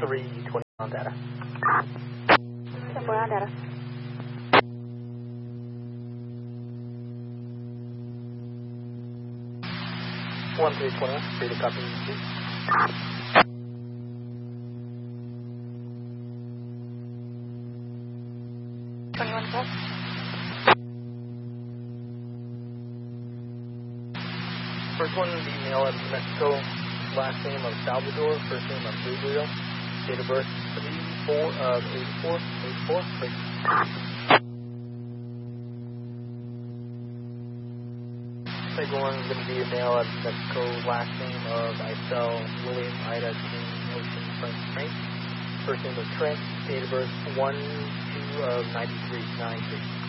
320 on data. 10 on data. One 321, free to copy, please. First one, the male of Mexico, last name of Salvador, first name of Gabriel, date of birth 3/4/84, please. Second one is going to be a male of Mexico, last name of Isel, William, Ida, King, Ocean, Frank, first name of Trent, date of birth 1/2/93, 93.